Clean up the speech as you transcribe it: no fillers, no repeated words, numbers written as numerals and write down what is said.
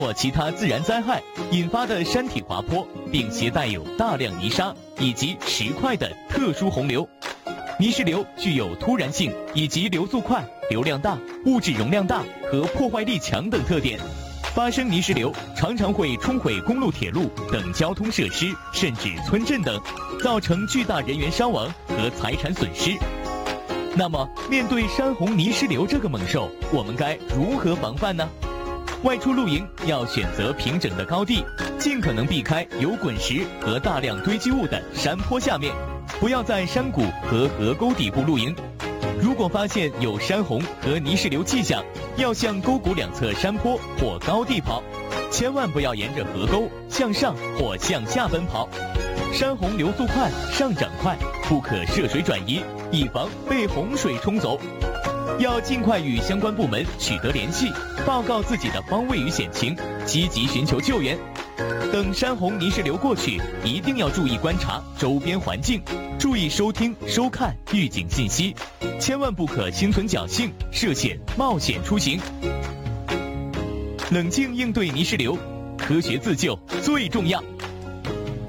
或其他自然灾害引发的山体滑坡，并携带有大量泥沙以及石块的特殊洪流。泥石流具有突然性以及流速快、流量大、物质容量大和破坏力强等特点。发生泥石流常常会冲毁公路、铁路等交通设施，甚至村镇等，造成巨大人员伤亡和财产损失。那么，面对山洪泥石流这个猛兽，我们该如何防范呢？外出露营要选择平整的高地，尽可能避开有滚石和大量堆积物的山坡下面，不要在山谷和河沟底部露营。如果发现有山洪和泥石流迹象，要向沟谷两侧山坡或高地跑，千万不要沿着河沟向上或向下奔跑。山洪流速快，上涨快，不可涉水转移，以防被洪水冲走。要尽快与相关部门取得联系，报告自己的方位与险情，积极寻求救援。等山洪泥石流过去，一定要注意观察周边环境，注意收听、收看预警信息，千万不可心存侥幸，涉险冒险出行。冷静应对泥石流，科学自救最重要。